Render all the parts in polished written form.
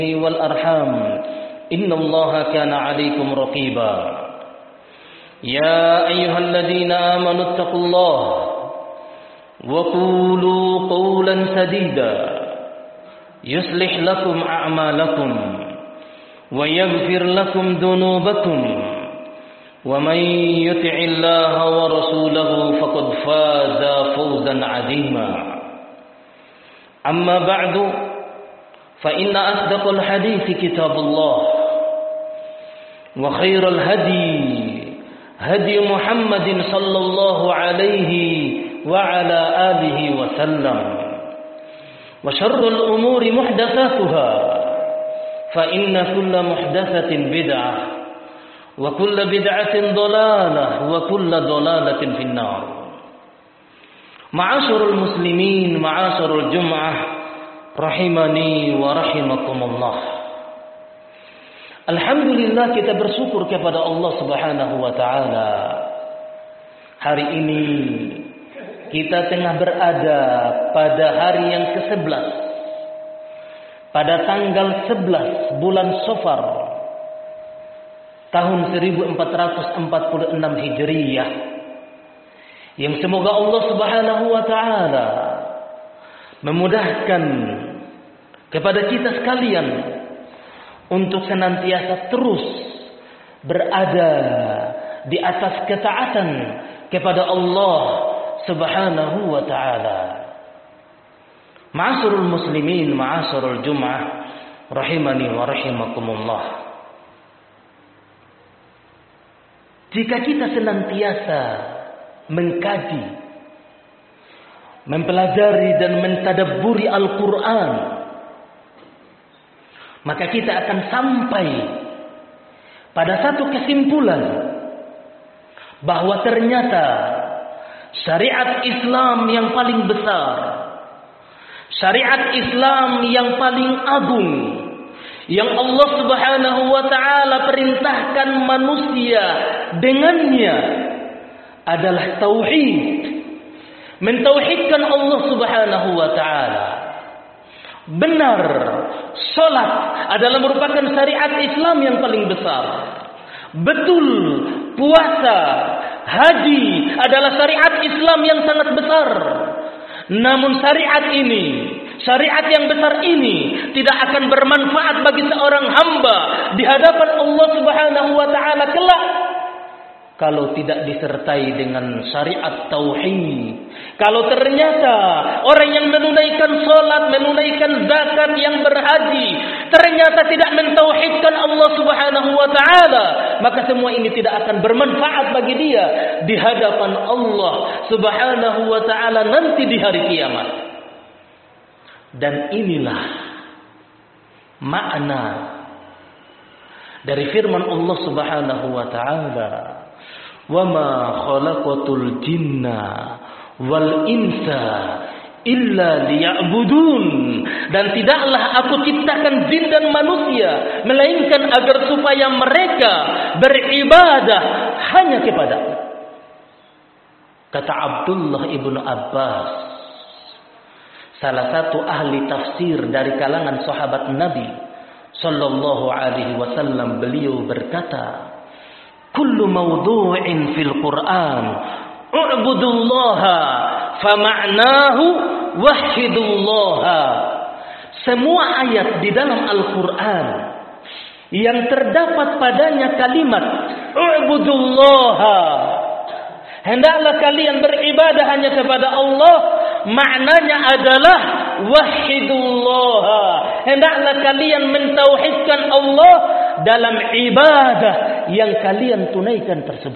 والأرحام إن الله كان عليكم رقيبا يا أيها الذين آمنوا اتقوا الله وقولوا قولا سديدا يصلح لكم أعمالكم ويغفر لكم ذنوبكم ومن يطع الله ورسوله فقد فاز فوزا عظيما أما بعد فإن أصدق الحديث كتاب الله وخير الهدي هدي محمد صلى الله عليه وعلى آله وسلم وشر الأمور محدثاتها فإن كل محدثة بدعة وكل بدعة ضلالة وكل ضلالة في النار. معاشر المسلمين معاشر الجمعة rahimani wa rahimakumullah. Alhamdulillah, kita bersyukur kepada Allah Subhanahu wa taala. Hari ini kita tengah berada pada hari yang ke-11, pada tanggal 11 bulan Safar tahun 1446 Hijriyah, yang semoga Allah Subhanahu wa taala memudahkan kepada kita sekalian untuk senantiasa terus berada di atas ketaatan kepada Allah Subhanahu wa taala. Ma'asyiral muslimin, ma'asyiral jum'ah, rahimani wa rahimakumullah. Jika kita senantiasa mengkaji, mempelajari dan mentadabburi Al-Quran, maka kita akan sampai pada satu kesimpulan bahwa ternyata syariat Islam yang paling besar, syariat Islam yang paling agung, yang Allah Subhanahu wa taala perintahkan manusia dengannya adalah tauhid. Mentauhidkan Allah Subhanahu wa taala. Benar, salat adalah merupakan syariat Islam yang paling besar. Betul, puasa, haji adalah syariat Islam yang sangat besar. Namun syariat ini, syariat yang besar ini tidak akan bermanfaat bagi seorang hamba di hadapan Allah Subhanahu wa taala kelak kalau tidak disertai dengan syariat tauhid. Kalau ternyata orang yang menunaikan salat, menunaikan zakat, yang berhaji ternyata tidak mentauhidkan Allah Subhanahu wa taala, maka semua ini tidak akan bermanfaat bagi dia di hadapan Allah Subhanahu wa taala nanti di hari kiamat. Dan inilah makna dari firman Allah Subhanahu wa taala, وَمَا خَلَقَتُ الْجِنَّ وَالْإِنسَ إِلَّا لِيَعْبُدُونَ. Dan tidaklah aku ciptakan jin dan manusia melainkan agar supaya mereka beribadah hanya kepadaku. Kata Abdullah ibnu Abbas, salah satu ahli tafsir dari kalangan sahabat Nabi sallallahu alaihi wasallam, beliau berkata, kullu mawdu'in fil Qur'an u'budullaha fama'nahu wahhidullaha. Semua ayat di dalam Al-Quran yang terdapat padanya kalimat u'budullaha, hendaklah kalian beribadah hanya kepada Allah, maknanya adalah wahhidullaha, hendaklah kalian mentauhidkan Allah dalam ibadah yang kalian tunaikan tersebut.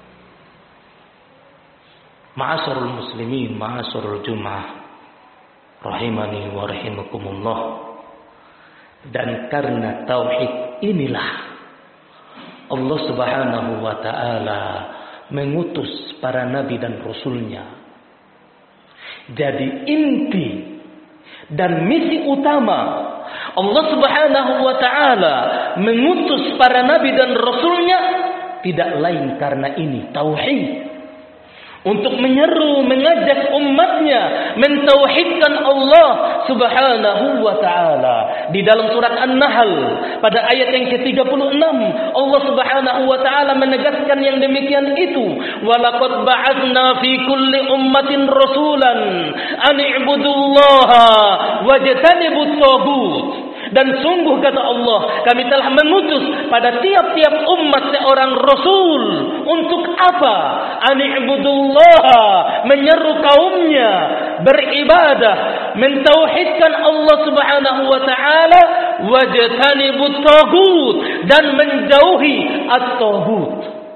Ma'asyiral muslimin, ma'asyiral jum'ah, rahimani wa rahimakumullah. Dan karena tauhid inilah Allah Subhanahu wa taala mengutus para nabi dan rasulnya. Jadi inti dan misi utama Allah Subhanahu wa taala mengutus para nabi dan rasulnya tidak lain karena ini, tauhid. Untuk menyeru, mengajak umatnya mentauhidkan Allah Subhanahu wa ta'ala. Di dalam surat An-Nahl pada ayat yang ke-36 Allah Subhanahu wa ta'ala menegaskan yang demikian itu. Walaqad ba'atsna fi kulli ummatin rasulan an i'budullaha wajtanibut taghut. Dan sungguh kata Allah, kami telah mengutus pada tiap-tiap umat seorang rasul. Untuk apa? Ani'budullaha, menyeru kaumnya beribadah, mentauhidkan Allah Subhanahu wa ta'ala, wajtanibut taghut, dan menjauhi at-taghut.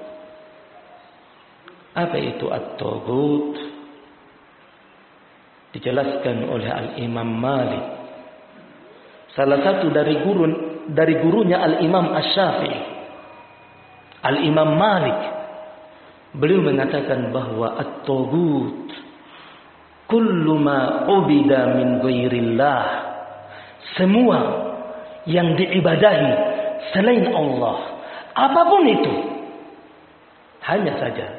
Apa itu at-taghut? Dijelaskan oleh Al-Imam Malik, salah satu dari gurunya Al-Imam Asy-Syafi'i, Al-Imam Malik. Beliau mengatakan bahwa at-taghut kullu ma ubida min ghairillah, semua yang diibadahi selain Allah, apapun itu. Hanya saja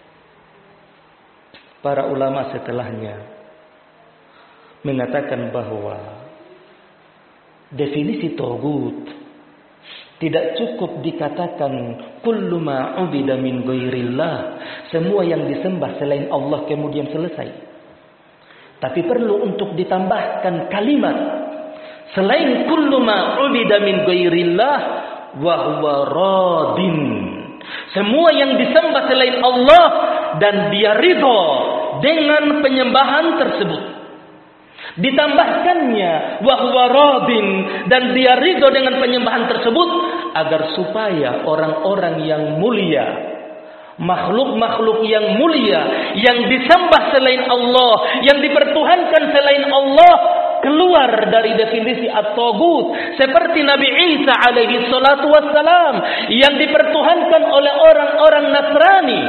para ulama setelahnya mengatakan bahwa definisi taghut tidak cukup dikatakan kullu ma ubida min ghairillah, semua yang disembah selain Allah kemudian selesai. Tapi perlu untuk ditambahkan kalimat selain kullu ma ubida min ghairillah wa huwa radin, semua yang disembah selain Allah dan dia ridha dengan penyembahan tersebut. Ditambahkannya wa huwa radin, dan dia ridha dengan penyembahan tersebut agar supaya orang-orang yang mulia, makhluk-makhluk yang mulia yang disembah selain Allah, yang dipertuhankan selain Allah, keluar dari definisi at-taghut. Seperti Nabi Isa alaihi salatu wassalam yang dipertuhankan oleh orang-orang Nasrani.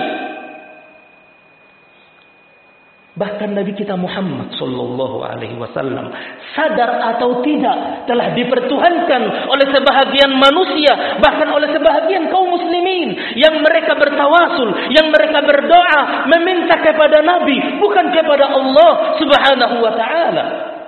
Bahkan Nabi kita Muhammad sallallahu alaihi wasallam sadar atau tidak telah dipertuhankan oleh sebahagian manusia, bahkan oleh sebahagian kaum muslimin yang mereka bertawasul, yang mereka berdoa meminta kepada Nabi bukan kepada Allah Subhanahu wa taala.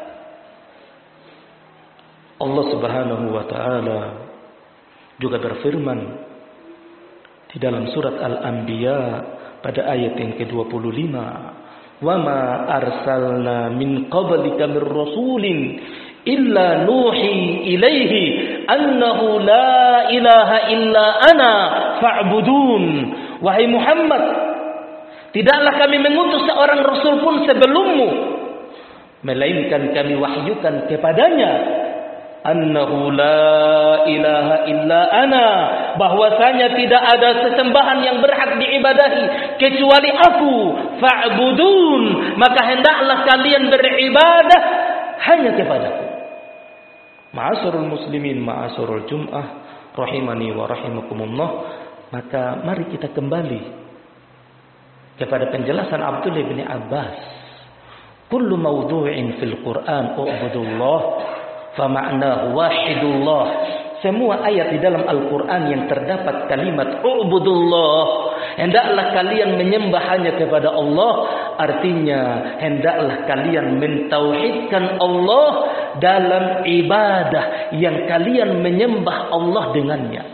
Allah Subhanahu wa taala juga berfirman di dalam surat Al-Anbiya pada ayat yang ke-25, wa ma arsalna min qablika mir rasulin illa nuhi ilaihi annahu la ilaha illa ana fa'budun. Wahai Muhammad, tidaklah kami mengutus seorang rasul pun sebelummu, melainkan kami wahyukan kepadanya annahu la ilaha illa ana, bahwasanya tidak ada sesembahan yang berhak diibadahi kecuali aku, fa'budun, maka hendaklah kalian beribadah hanya kepadaku. Ma'asyiral muslimin, ma'asyiral Jum'ah rahimani wa rahimakumullah. Maka mari kita kembali kepada penjelasan Abdullah bin Abbas, kullu mawdu'in fil Qur'an u'budullah fama'nahu wahidullah. Semua ayat di dalam Al-Quran yang terdapat kalimat u'budullah, hendaklah kalian menyembah hanya kepada Allah, artinya hendaklah kalian mentauhidkan Allah dalam ibadah yang kalian menyembah Allah dengannya.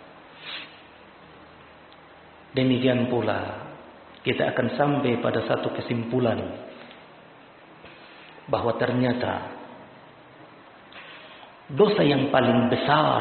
Demikian pula kita akan sampai pada satu kesimpulan bahwa ternyata dosa yang paling besar,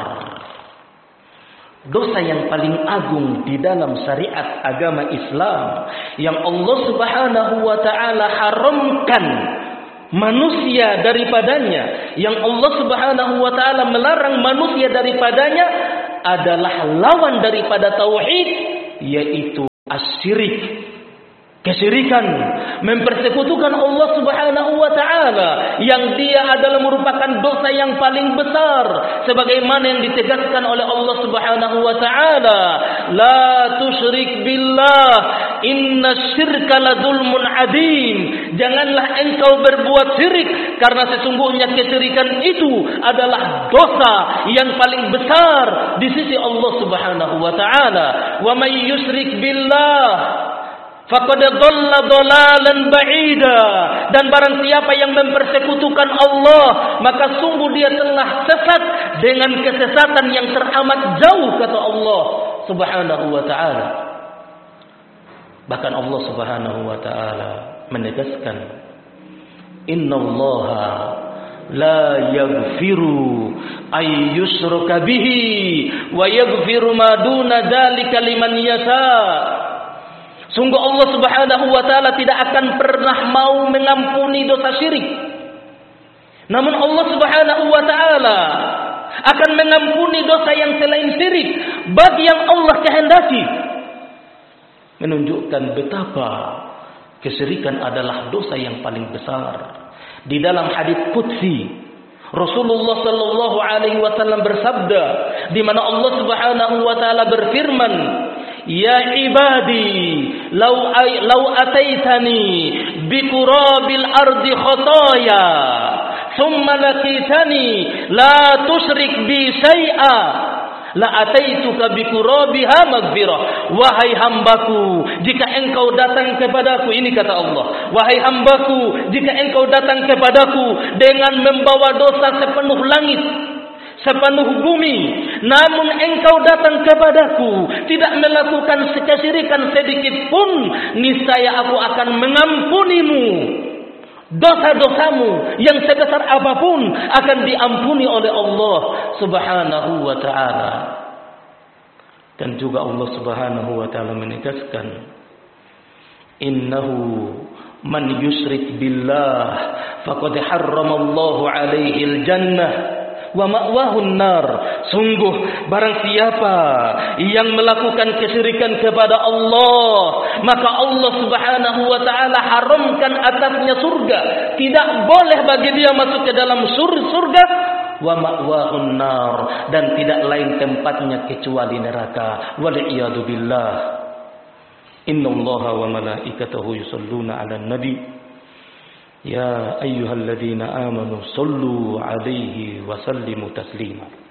dosa yang paling agung di dalam syariat agama Islam yang Allah Subhanahu wa taala haramkan manusia daripadanya, yang Allah Subhanahu wa taala melarang manusia daripadanya, adalah lawan daripada tauhid, yaitu asyirik, kesyirikan, mempersekutukan Allah Subhanahu wa taala, yang dia adalah merupakan dosa yang paling besar, sebagaimana yang ditegaskan oleh Allah Subhanahu wa taala, la tusyrik billah innasyirka ladzulmun adzim, janganlah engkau berbuat syirik, karena sesungguhnya kesyirikan itu adalah dosa yang paling besar di sisi Allah Subhanahu wa taala. Wa may yusyrik billah faqad dhalla dhalalan ba'ida, dan barang siapa yang mempersekutukan Allah, maka sungguh dia telah sesat dengan kesesatan yang teramat jauh, kata Allah Subhanahu wa taala. Bahkan Allah Subhanahu wa taala menegaskan, innallaha la yaghfiru ay yushraka bihi wa yaghfiru ma duna dzalika liman yasha. Sungguh Allah Subhanahu wa taala tidak akan pernah mau mengampuni dosa syirik. Namun Allah Subhanahu wa taala akan mengampuni dosa yang selain syirik bagi yang Allah kehendaki. Menunjukkan betapa kesyirikan adalah dosa yang paling besar. Di dalam hadits qudsi, Rasulullah sallallahu alaihi wasallam bersabda, di mana Allah Subhanahu wa taala berfirman, ya ibadi law ataitani biqurabil ardi khataya thumma laqitani la tusyrik bi syai'a la ataituka biqurabiha maghfirah. Wahai hambaku, jika engkau datang kepadaku, ini kata Allah, wahai hambaku, jika engkau datang kepadaku dengan membawa dosa sepenuh langit, sepenuh bumi, namun engkau datang kepadaku tidak melakukan kesyirikan sedikit pun, niscaya aku akan mengampunimu. Dosa-dosamu yang sebesar apapun akan diampuni oleh Allah Subhanahu wa taala. Dan juga Allah Subhanahu wa taala menegaskan, innahu man yusyrik billah faqad harramallahu alaihi al-jannah wa ma'wahun nar. Sungguh barang siapa yang melakukan kesyirikan kepada Allah, maka Allah Subhanahu wa taala haramkan atasnya surga. Tidak boleh bagi dia masuk ke dalam surga. Wa ma'wahun nar, dan tidak lain tempatnya kecuali neraka. Wal'iyadu billah. Innallaha wa malaikatahu yusalluna 'alan nabi. Ya ayyuhalladzina amanu sallu 'alaihi wa sallimu taslima.